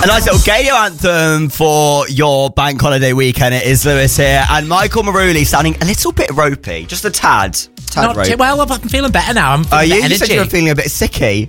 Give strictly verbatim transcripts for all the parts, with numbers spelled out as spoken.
A nice little Gayo anthem for your bank holiday weekend. It is Lewis here and Michael Maruli sounding a little bit ropey, just a tad. tad Not ropey. too, well, I'm feeling better now. I'm feeling Are you? the You said you were feeling a bit sicky.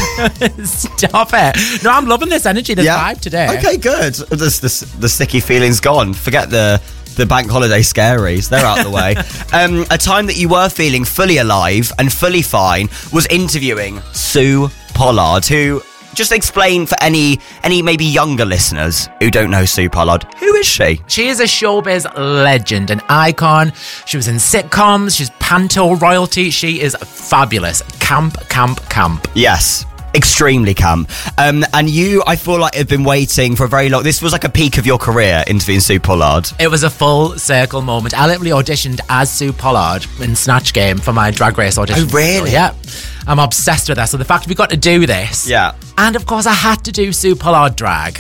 Stop it. No, I'm loving this energy, this Yeah. vibe today. Okay, good. The, the, the sticky feeling's gone. Forget the the bank holiday scaries. They're out of the way. Um, a time that you were feeling fully alive and fully fine was interviewing Sue Pollard, who... Just explain for any any maybe younger listeners who don't know Sue Pollard. Who is she? She is a showbiz legend, an icon. She was in sitcoms. She's panto royalty. She is fabulous. Camp, camp, camp. Yes. Extremely camp. Um, and you, I feel like, have been waiting for a very long... This was like a peak of your career, interviewing Sue Pollard. It was a full circle moment. I literally auditioned as Sue Pollard in Snatch Game for my Drag Race audition. Oh, really? So, yeah. I'm obsessed with her. So the fact we got to do this... Yeah. And, of course, I had to do Sue Pollard drag.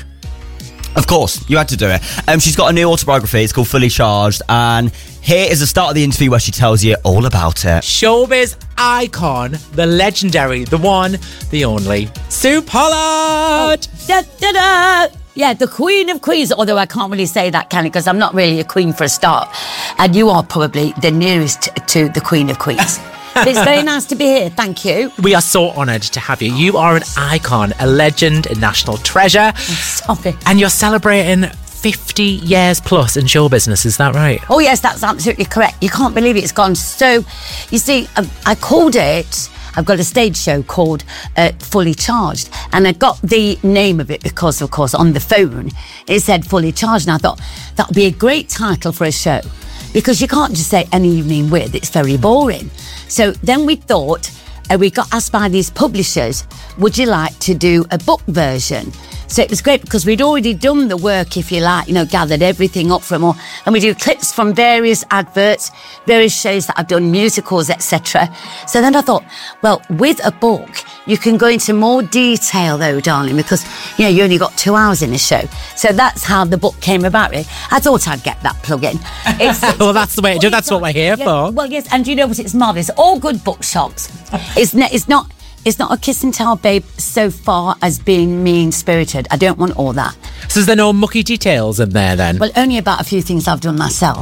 Of course, you had to do it. Um, she's got a new autobiography. It's called Fully Charged. And here is the start of the interview where she tells you all about it. Showbiz icon, the legendary, the one, the only, Sue Pollard. Oh, da, da, da. Yeah, the Queen of Queens, although I can't really say that, can I? Because I'm not really a queen for a start. And you are probably the nearest to the Queen of Queens. But it's very nice to be here. Thank you. We are so honoured to have you. You are an icon, a legend, a national treasure. Sorry. And you're celebrating fifty years plus in show business, is that right? Oh, yes, that's absolutely correct. You can't believe it. It's gone so... You see, I, I called it... I've got a stage show called uh, Fully Charged. And I got the name of it because, of course, on the phone, it said Fully Charged. And I thought, that would be a great title for a show. Because you can't just say An Evening With. It's very boring. So then we thought, uh, we got asked by these publishers, would you like to do a book version? So it was great because we'd already done the work, if you like, you know, gathered everything up from all, and we do clips from various adverts, various shows that I've done, musicals, et cetera. So then I thought, well, with a book, you can go into more detail though, darling, because, you know, you only got two hours in a show. So that's how the book came about. Really. I thought I'd get that plug in. It's, it's, well, that's the way to do. That's what we're here yeah, for. Well, yes, and you know what? It's marvellous. All good bookshops. It's, ne- it's not... It's not a kiss and tell, babe, so far as being mean-spirited. I don't want all that. So is there no mucky details in there then? Well, only about a few things I've done myself.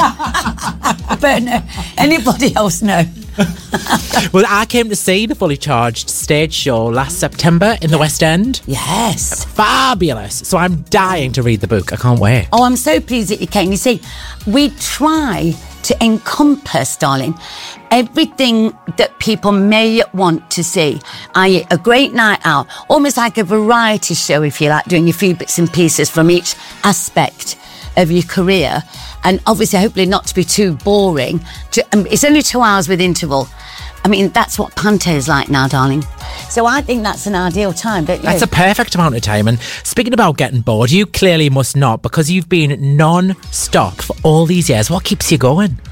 But no, anybody else, no. Well, I came to see the Fully Charged stage show last September in the West End. Yes. Fabulous. So I'm dying to read the book. I can't wait. Oh, I'm so pleased that you came. You see, we try to encompass, darling, everything that people may want to see, that is a great night out, almost like a variety show, if you like, doing a few bits and pieces from each aspect of your career. And obviously, hopefully not to be too boring. To, um, it's only two hours with interval. I mean, that's what Panto is like now, darling. So I think that's an ideal time, don't you? That's a perfect amount of time. And speaking about getting bored, you clearly must not, because you've been non-stop for all these years. What keeps you going?